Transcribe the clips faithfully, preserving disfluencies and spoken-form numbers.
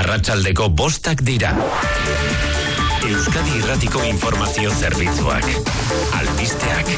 Arratsaldeko bostak dira. Euskadi Irratiko Informazio Zerbitzuak. Albisteak.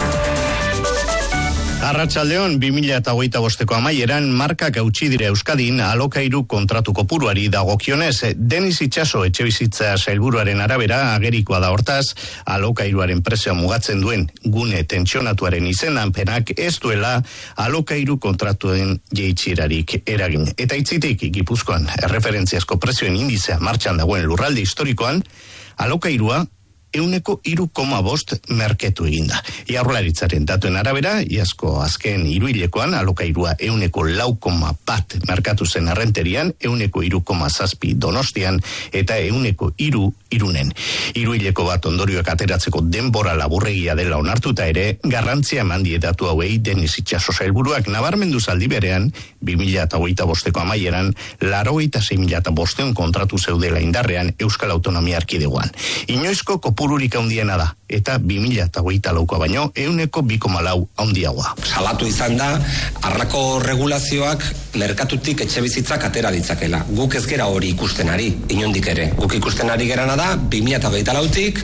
Arratsaldeon, bi mila hogeita bosteko amaieran markak hautsi dira Euskadin alokairu kontratu kopuruari dagokionez. Denis Itxaso etxebizitza sailburuaren arabera agerikoa da hortaz, alokairuaren prezioa mugatzen duen gune tentsionatuaren izendanpenak ez duela alokairu kontratuen jeitsierarik eragin. Eta itzitik Gipuzkoan erreferentziazko prezioen indizea martxan dagoen lurralde historikoan, alokairua euneko hiru koma bost merketu eginda. Jaurlaritzaren datuen arabera, iazko azken hiruhilekoan alokairua euneko lau koma bat merkatu zen Errenterian, euneko hiru koma zazpi Donostian eta euneko hiru Irunen. Hiruhileko bat ondorioak ateratzeko denbora laburregia dela onartuta ere, garrantzia eman die datu hauei Denis Itxaso sailburuak nabarmendu zaldi berean, bi mila hogeita bosteko amaieran, laurogeita sei mila bostehun kontratu zeudela indarrean Euskal Autonomia Erkidegoan. Inoizko kopururik handiena da, eta bi mila hogeita laukoa baino euneko bi koma lau handiagoa. Salatu izan da, arrako regulazioak merkatutik etxebizitzak atera ditzakela. Guk ez gera hori ikusten ari, inondik ere. Guk ikusten ari gerana da, bi mila hogeita lautik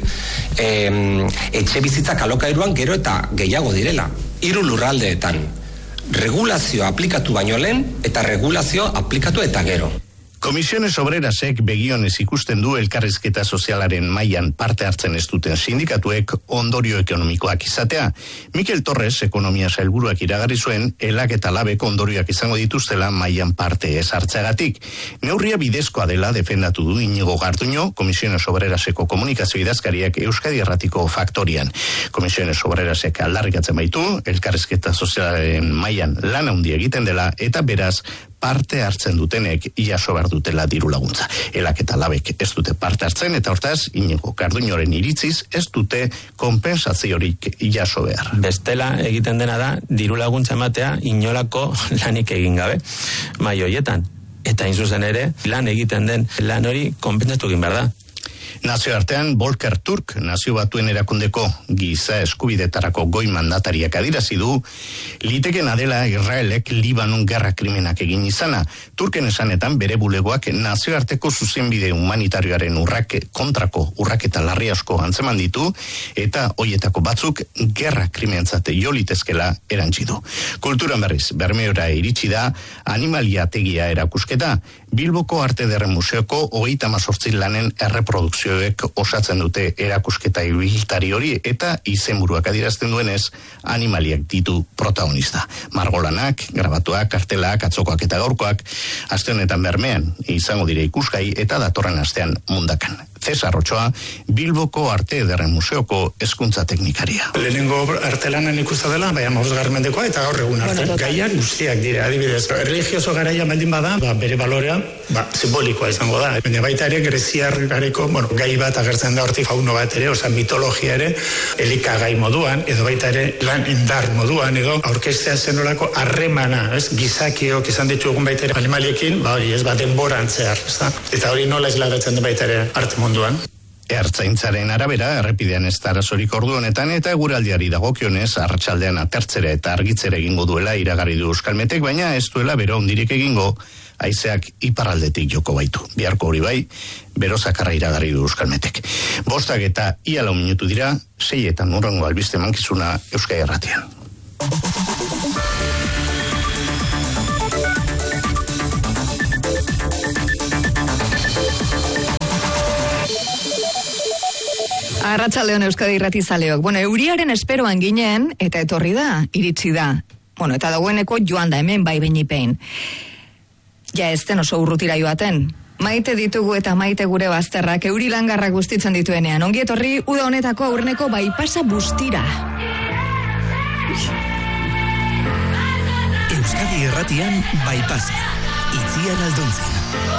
em, etxebizitzak alokairuan gero eta gehiago direla. Hiru lurraldeetan. Regulazioa aplikatu baino lehen eta regulazio aplikatu eta gero. Komisiones Obrerasek begionez ikusten du elkarrizketa sozialaren mailan parte hartzen ez duten sindikatuek ondorio ekonomikoak izatea. Mikel Torres, ekonomia sailburuak iragarri zuen, elak eta labek ondorioak izango dituztela mailan parte ez hartzeagatik. Neurria bidezkoa dela defendatu du Inigo Garduño, Komisiones Obreraseko komunikazio idazkariak Euskadi Irratiko Faktorian. Komisiones Obrerasek aldarrikatzen baitu, elkarrizketa sozialaren mailan lan handia egiten dela eta beraz parte hartzen dutenek jaso behar dutela diru laguntza. Elak eta labek ez dute parte hartzen eta hortaz, Inigo Garduñoren iritziz ez dute konpentsaziorik jaso behar. Bestela egiten dena da diru laguntza ematea inolako lanik egin gabe mai hoietan. Eta hain zuzen ere, lan egiten den lan hori konpentsatu egin behar da. Nazioartean, Volker Turk, Nazio Batuen Erakundeko giza eskubidetarako goi mandatariak adirazi du, litekena dela Israelek Libanon gerra krimenak egin izana. Turken esanetan bere bulegoak nazioarteko zuzenbide humanitarioaren urrak kontrako urraketa larri asko antzeman ditu, eta hoietako batzuk gerra krimentzate jo litezkela erantzi du. Kulturan berriz, Bermeora iritsi da animaliategia erakusketa. Bilboko Arte Ederren Museoko hogeita hamazortzi lanen erreprodukzioek osatzen dute erakusketa ibiltari hori eta izenburuak adierazten duenez animaliak ditu protagonista. Margolanak, grabatuak, kartelak, atzokoak eta gaurkoak, aste honetan Bermean izango dire ikusgai eta datorren astean Mundakan. Cesar Ochoa, Bilboko Arte Ederren Museoko hezkuntza teknikaria. Lehenengo artelanan ikusta dela, baina hamabosgarren mendekoa eta gaur egun arte. Bueno, gaiak guztiak dira, adibidez. Religioso garaia baldin bada, ba, bere balorea, ba, simbolikoa izango da. Baina baita ere, greziar gareko, bueno, gai bat agertzen da hortik fauno bat ere, oza, mitologia ere, elikagai moduan, edo baita ere, lan indar moduan, edo aurkestea zenolako harremana, ez, gizakiok izan ditugun baita ere, animaliekin, ba hori, ez, ba, denbora antzear, ez da? Eta hori nola isladatzen da baita ere arte mundu. Ertzaintzaren arabera, errepidean ez da arazorik ordu honetan eta eguraldiari dagokionez arratsaldean atertzera eta argitzera egingo duela iragarri du Euskalmetek, baina ez duela bero hondirik egingo, haizeak iparraldetik joko baitu. Biharko hori bai, bero zakarra iragarri du Euskalmetek. Bostak eta ia lau minutu dira, seietan urrengo albiste mankizuna Euskadi Irratian. Arratsaldeon Euskadi Irratizaleok. Bueno, euriaren esperoan ginen eta etorri da, iritsi da. Bueno, eta dagoeneko joan da hemen bai beinipein. Ja ez den oso urrutira joaten. Maite ditugu eta maite gure bazterrak euri langarra guztitzen dituenean. Ongi etorri uda honetako aurreneko baipasa bustira. Euskadi Irratian baipasa. Itziar Alduntzen.